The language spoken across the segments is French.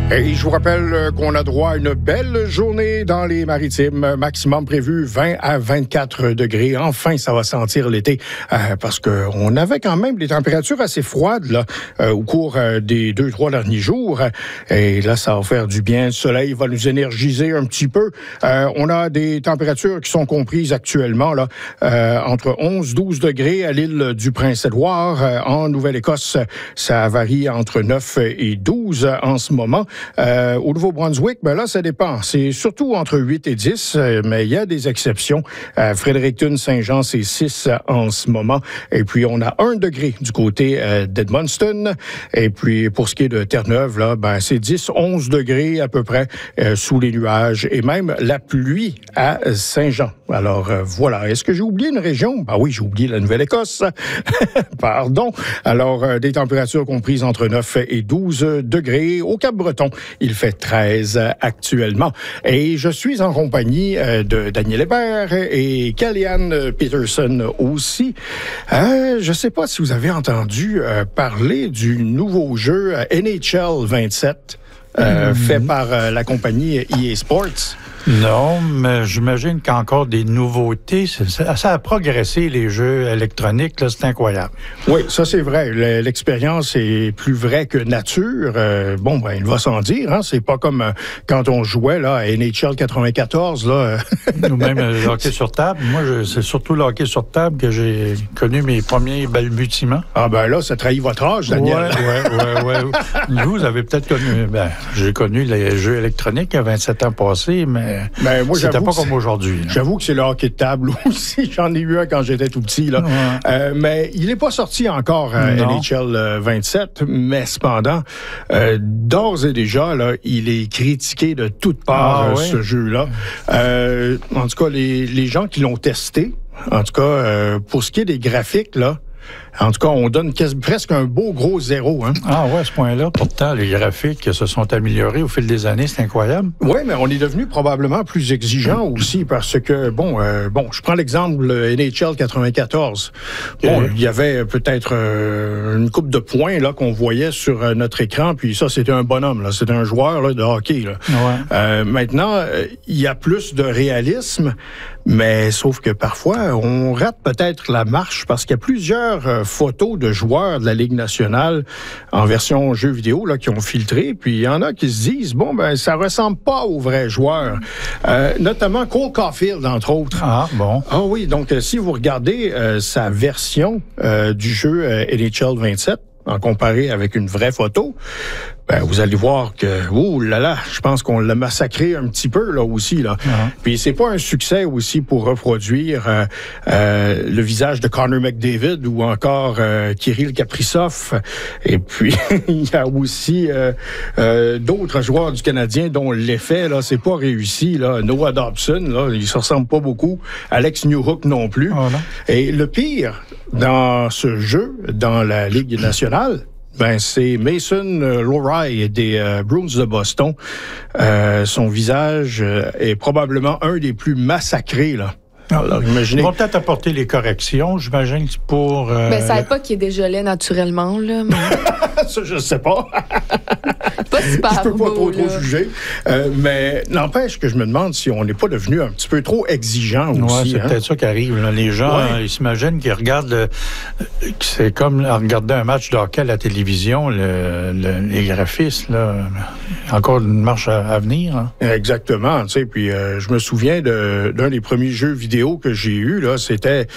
Et je vous rappelle qu'on a droit à une belle journée dans les maritimes. Maximum prévu 20 à 24 degrés. Enfin, ça va sentir l'été parce qu'on avait quand même des températures assez froides là, au cours des 2-3 derniers jours. Et là, ça va faire du bien. Le soleil va nous énergiser un petit peu. On a des températures qui sont comprises actuellement là, entre 11-12 degrés à l'île du Prince-Édouard. En Nouvelle-Écosse, ça varie entre 9 et 12 en ce moment. Au Nouveau-Brunswick, ben là, ça dépend. C'est surtout entre 8 et 10, mais il y a des exceptions. Fredericton, Saint-Jean, c'est 6 en ce moment. Et puis, on a 1 degré du côté d'Edmundston. Et puis, pour ce qui est de Terre-Neuve, là, ben, c'est 10-11 degrés à peu près sous les nuages. Et même la pluie à Saint-Jean. Alors, voilà. Est-ce que j'ai oublié une région? Ben oui, j'ai oublié la Nouvelle-Écosse. Pardon. Alors, des températures comprises entre 9 et 12 degrés. Au Cap-Breton, il fait 13 actuellement. Et je suis en compagnie de Daniel Hébert et Kellyanne Peterson aussi. Je ne sais pas si vous avez entendu parler du nouveau jeu NHL 27 fait par la compagnie EA Sports. Non, mais j'imagine qu'il y a encore des nouveautés. Ça a progressé, les jeux électroniques, là, c'est incroyable. Oui, ça c'est vrai. L'expérience est plus vraie que nature. Bon, ben, il va sans dire. Hein? C'est pas comme quand on jouait là, à NHL 94. Là. Ou même le hockey sur table. Moi, c'est surtout le hockey sur table que j'ai connu mes premiers balbutiements. Ah ben là, ça trahit votre âge, Daniel. Oui. Vous avez peut-être connu... Ben, j'ai connu les jeux électroniques à 27 ans passés, mais moi, c'était pas comme aujourd'hui. Là. J'avoue que c'est le hockey de table aussi. J'en ai eu un quand j'étais tout petit. Là. Ouais. Mais il n'est pas sorti encore NHL 27, mais cependant, d'ores et déjà, là, il est critiqué de toutes parts, ce jeu-là. En tout cas, les gens qui l'ont testé, en tout cas, pour ce qui est des graphiques, là, en tout cas, on donne presque un beau gros 0. Hein? Ah ouais, à ce point-là. Pourtant, les graphiques se sont améliorés au fil des années. C'est incroyable. Oui, mais on est devenu probablement plus exigeant aussi parce que, bon, je prends l'exemple NHL 94. Bon, il y avait peut-être une coupe de points là qu'on voyait sur notre écran, puis ça, c'était un bonhomme. Là, c'était un joueur là, de hockey. Là. Ouais. Maintenant, il y a plus de réalisme, mais sauf que parfois, on rate peut-être la marche parce qu'il y a plusieurs photos de joueurs de la Ligue nationale en version jeu vidéo là, qui ont filtré. Puis il y en a qui se disent, bon, ben ça ressemble pas aux vrais joueurs. Notamment Cole Caulfield, entre autres. Ah, bon. Ah oui, donc si vous regardez sa version du jeu NHL 27, en comparé avec une vraie photo, ben, vous allez voir que, oh là là, je pense qu'on l'a massacré un petit peu, là, aussi, là. Puis c'est pas un succès aussi pour reproduire le visage de Connor McDavid ou encore Kirill Kaprizov. Et puis, il y a aussi d'autres joueurs du Canadien dont l'effet, là, c'est pas réussi, là. Noah Dobson, là, il se ressemble pas beaucoup. Alex Newhook non plus. Et le pire, dans ce jeu, dans la Ligue nationale, ben, c'est Mason Lohrei des Bruins de Boston. Son visage est probablement un des plus massacrés, là. Alors, imaginez... Ils vont peut-être apporter les corrections, j'imagine, pour... ça n'aide pas qu'il est déjà laid naturellement, là. Mais... Ça, je sais pas. Pas super je peux pas beau, trop juger. Mais n'empêche que je me demande si on n'est pas devenu un petit peu trop exigeant aussi. C'est peut-être ça qui arrive. Là. Les gens, ils s'imaginent qu'ils regardent... c'est comme regarder un match de hockey à la télévision, les graphistes, là. Encore une marche à venir. Hein. Exactement. Tu sais, puis je me souviens d'un des premiers jeux vidéo que j'ai eu, là, c'était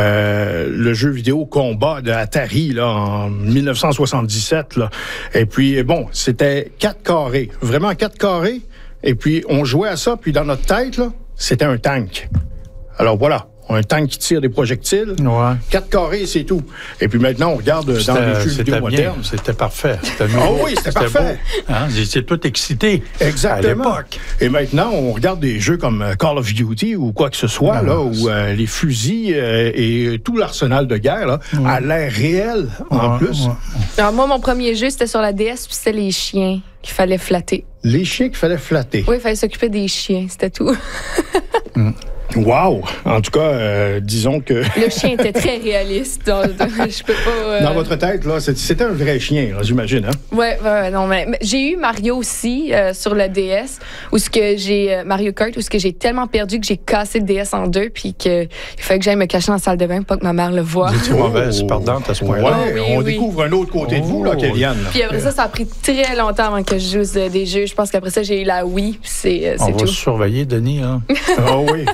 le jeu vidéo Combat de Atari, là, en 1977. Là. Et puis, bon, c'était 4 carrés. Vraiment 4 carrés. Et puis, on jouait à ça. Puis, dans notre tête, là, c'était un tank. Alors, voilà. Un tank qui tire des projectiles. 4 carrés, c'est tout. Et puis maintenant, on regarde dans les jeux vidéo modernes. C'était parfait. Ah oui, c'était parfait. Hein? C'est tout excité. Exactement. À l'époque. Et maintenant, on regarde des jeux comme Call of Duty ou quoi que ce soit, là, où les fusils et tout l'arsenal de guerre là, a l'air réel en plus. Alors moi, mon premier jeu, c'était sur la DS, puis c'était les chiens qu'il fallait flatter. Les chiens qu'il fallait flatter? Oui, il fallait s'occuper des chiens, c'était tout. Wow! En tout cas, disons que... Le chien était très réaliste. Donc, je peux pas... Dans votre tête, là, c'était un vrai chien, là, j'imagine, hein? Ouais, non, mais j'ai eu Mario aussi sur le DS, où ce que j'ai... Mario Kart, où ce que j'ai tellement perdu que j'ai cassé le DS en deux, puis qu'il fallait que j'aille me cacher dans la salle de bain pour pas que ma mère le voie. Vous étiez mauvaise perdante à ce point-là. Ouais, on découvre un autre côté de vous, là, Kéliane. Puis après ça a pris très longtemps avant que je joue des jeux. Je pense qu'après ça, j'ai eu la Wii, c'est tout. On va surveiller, Denis, là. Ah oui.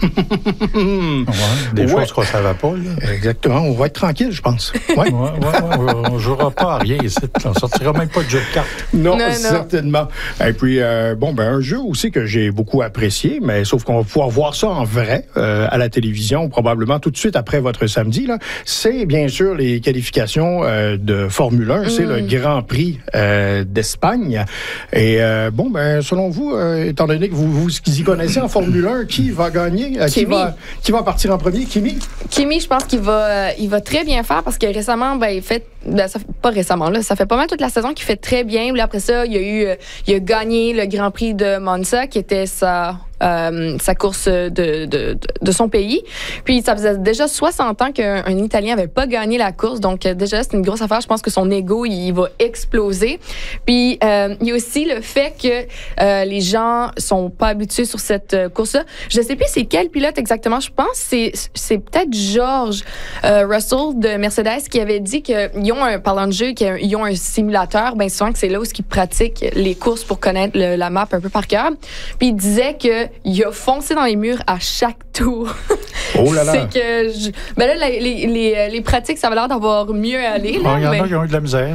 Des choses qu'on ne savait pas. Là. Exactement. On va être tranquille, je pense. Ouais. On ne jouera pas à rien ici. On ne sortira même pas de jeu de cartes. Non, certainement. Et puis, un jeu aussi que j'ai beaucoup apprécié, mais sauf qu'on va pouvoir voir ça en vrai à la télévision, probablement tout de suite après votre samedi, là, c'est bien sûr les qualifications de Formule 1. C'est le Grand Prix d'Espagne. Et selon vous, étant donné que vous y connaissez en Formule 1, qui va gagner? Qui va partir en premier? Kimi, je pense qu'il va très bien faire parce que récemment, pas récemment, là, ça fait pas mal toute la saison qu'il fait très bien. Là, après ça, il a gagné le Grand Prix de Monza, qui était sa course de son pays. Puis ça faisait déjà 60 ans qu'un Italien n'avait pas gagné la course. Donc déjà, c'est une grosse affaire. Je pense que son ego, il va exploser. Puis il y a aussi le fait que les gens sont pas habitués sur cette course-là. Je sais plus c'est quel pilote exactement. Je pense que c'est peut-être George Russell de Mercedes qui avait dit qu'ils ont parlant de jeu, qu'ils ont un simulateur. Bien souvent que c'est là où ils pratiquent les courses pour connaître la map un peu par cœur. Puis il disait qu'il a foncé dans les murs à chaque tour. Oh là là! C'est que... les pratiques, ça va l'air d'avoir mieux allé. Il y en a qui ont eu de la misère.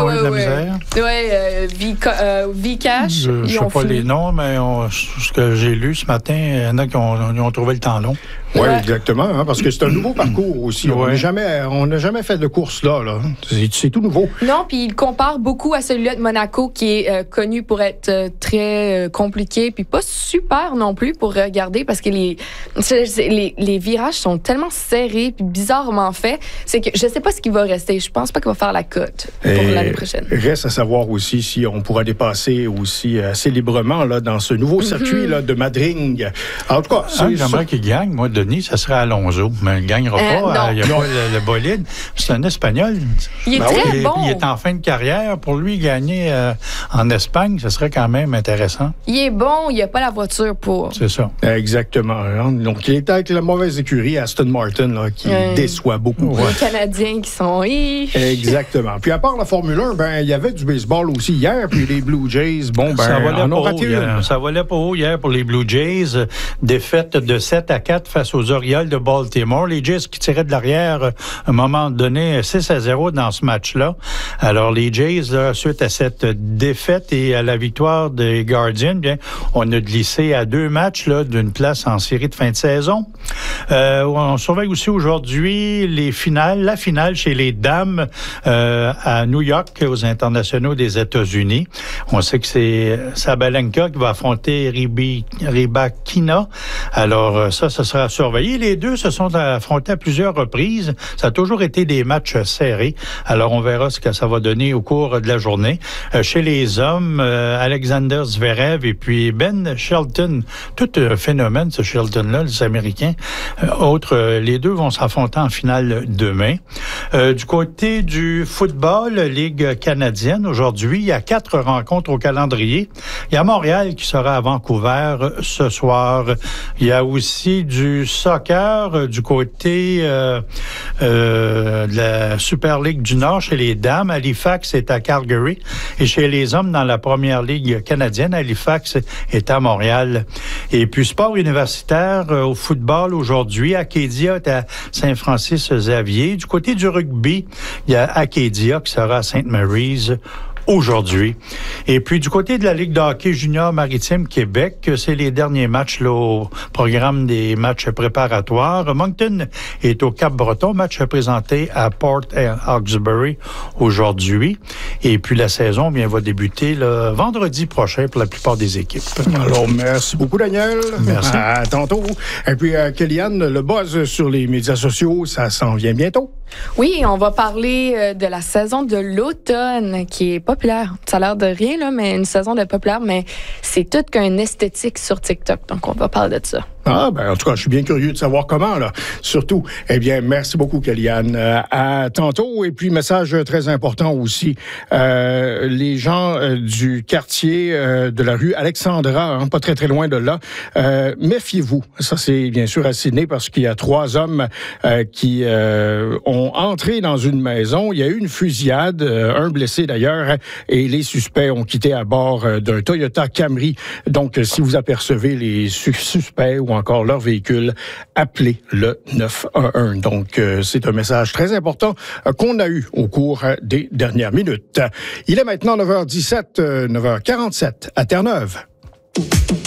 Vcash, je ne sais pas les noms, mais ce que j'ai lu ce matin, il y en a qui ont trouvé le temps long. Oui, exactement, hein, parce que c'est un nouveau parcours aussi. On n'a jamais fait de course là. C'est tout nouveau. Non, puis il compare beaucoup à celui-là de Monaco qui est connu pour être très compliqué, puis pas super non plus pour regarder parce que les virages sont tellement serrés puis bizarrement faits. C'est que je sais pas ce qui va rester. Je pense pas qu'il va faire la cote pour l'année prochaine. Reste à savoir aussi si on pourra dépasser aussi assez librement là, dans ce nouveau circuit là, de Madrid. En tout cas, j'aimerais qu'il gagne, moi, Denis, ça serait Alonso, mais il ne gagnera pas. Il n'y a pas le bolide. C'est un Espagnol. Il est très bon. Il est en fin de carrière. Pour lui, gagner en Espagne, ce serait quand même intéressant. Il est bon, il n'y a pas la voiture pour. C'est ça. Exactement. Donc, il est avec la mauvaise écurie Aston Martin là, qui déçoit beaucoup. Les Canadiens qui sont riches. Exactement. Puis à part la Formule 1, il y avait du baseball aussi hier, puis les Blue Jays, ça volait pas haut hier pour les Blue Jays. Défaite de 7-4 face aux Orioles de Baltimore. Les Jays qui tiraient de l'arrière à un moment donné 6-0 dans ce match-là. Alors les Jays, là, suite à cette défaite et à la victoire des Guardians, bien, on a glissé à 2 matchs là, d'une place en série de fin de saison. On surveille aussi aujourd'hui la finale chez les dames à New York aux internationaux des États-Unis. On sait que c'est Sabalenka qui va affronter Rybakina. Alors ça sera surveillé. Les deux se sont affrontés à plusieurs reprises. Ça a toujours été des matchs serrés. Alors on verra ce que ça va donner au cours de la journée. Chez les hommes, Alexander Zverev et puis Ben Shelton. Tout un phénomène, ce Shelton-là, les Américains. Les deux vont s'affronter en finale demain. Du côté du football, Ligue canadienne, aujourd'hui, il y a 4 rencontres au calendrier. Il y a Montréal qui sera à Vancouver ce soir. Il y a aussi du soccer du côté de la Super Ligue du Nord chez les dames. Halifax est à Calgary. Et chez les hommes, dans la Première Ligue canadienne, Halifax est à Montréal. Et puis, sport universitaire au football aujourd'hui, Acadia est à Saint-Francis-Xavier. Du côté du rugby, il y a Acadia qui sera à St. Mary's aujourd'hui. Et puis, du côté de la Ligue de hockey junior maritime Québec, c'est les derniers matchs là, au programme des matchs préparatoires. Moncton est au Cap-Breton, match présenté à Port Hawkesbury aujourd'hui. Et puis, la saison va débuter le vendredi prochain pour la plupart des équipes. Alors, merci beaucoup, Daniel. Merci. À tantôt. Et puis, Kéliane, le buzz sur les médias sociaux, ça s'en vient bientôt. Oui, on va parler de la saison de l'automne qui est populaire. Ça a l'air de rien, là, mais une saison de populaire, mais c'est tout qu'un esthétique sur TikTok. Donc, on va parler de ça. Ah, ben, en tout cas, je suis bien curieux de savoir comment, là. Surtout, eh bien, merci beaucoup, Kellyanne. À tantôt. Et puis, message très important aussi. Les gens du quartier de la rue Alexandra, pas très, très loin de là, méfiez-vous. Ça, c'est bien sûr à Sydney parce qu'il y a 3 hommes qui ont entré dans une maison. Il y a eu une fusillade, un blessé d'ailleurs, et les suspects ont quitté à bord d'un Toyota Camry. Donc, si vous apercevez les suspects ou encore leur véhicule, appelez le 911. Donc, c'est un message très important qu'on a eu au cours des dernières minutes. Il est maintenant 9h17, 9h47 à Terre-Neuve.